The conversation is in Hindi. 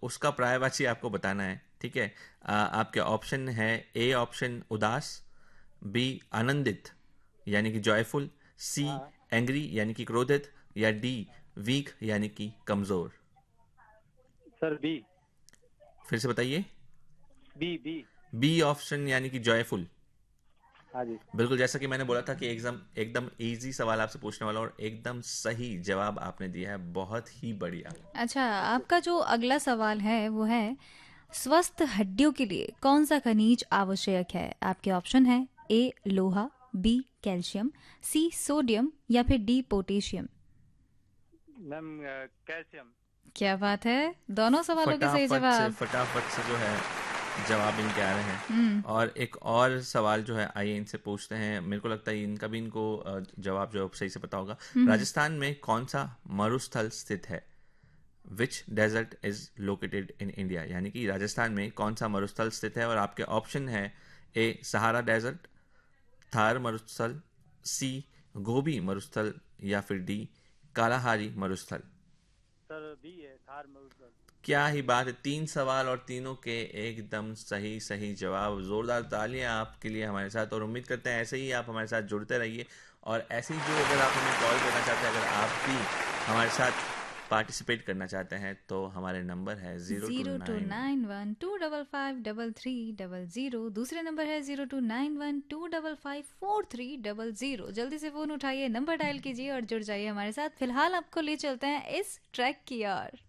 उसका पर्यायवाची आपको बताना है, ठीक है। आपके ऑप्शन है, ए ऑप्शन उदास, बी आनंदित यानी कि जॉयफुल, सी हाँ एंग्री यानी कि क्रोधित, या डी वीक यानी कि कमजोर। Sir, B. फिर से बताइए। B B. बी ऑप्शन यानी कि जॉयफुल। हाँ जी। बिल्कुल, जैसा कि मैंने बोला था कि एकदम एकदम इजी सवाल आपसे पूछने वाला, और एकदम सही जवाब आपने दिया है, बहुत ही बढ़िया। अच्छा, थैंक यू। आपका जो अगला सवाल है वो है, स्वस्थ हड्डियों के लिए कौन सा खनिज आवश्यक है? आपके ऑप्शन है, ए लोहा, बी कैल्शियम, सी सोडियम या फिर डी पोटेशियम। Ma'am, calcium. क्या बात है, दोनों सवालों के सही जवाब। फटाफट से जो है जवाब इनके आ रहे हैं। हम्म। और एक और सवाल जो है, आइए इनसे पूछते हैं। मेरे को लगता है इनका भी इनको जवाब जो है सही से पता होगा। हम्म। राजस्थान में कौन सा मरुस्थल स्थित है? विच desert is located in India, यानी कि राजस्थान में कौन सा मरुस्थल स्थित है? और आपके ऑप्शन है, ए सहारा डेजर्ट, थार मरुस्थल, सी गोबी मरुस्थल, या फिर डी कालाहारी मरुस्थल। सर, बी है, थार मरुस्थल। क्या ही बात है, 3 सवाल और तीनों के एकदम सही सही जवाब। जोरदार तालियां आपके लिए हमारे साथ, और उम्मीद करते हैं ऐसे ही आप हमारे साथ जुड़ते रहिए। और ऐसे ही जो, अगर आप हमें कॉल करना चाहते हैं, अगर आप भी हमारे साथ पार्टिसिपेट करना चाहते हैं, तो हमारे नंबर है ज़ीरो टू नाइन। 0291255300। दूसरे नंबर है 0291255430। जल्दी से फोन उठाइए, नंबर डायल कीजिए और जुड़ जाइए हमारे साथ। फिलहाल आपको ले चलते हैं इस ट्रैक की ओर।